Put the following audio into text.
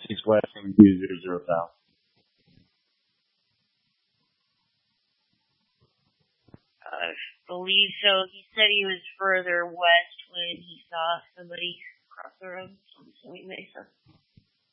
East-west and 200 south. I believe so. He said he was further west when he saw somebody.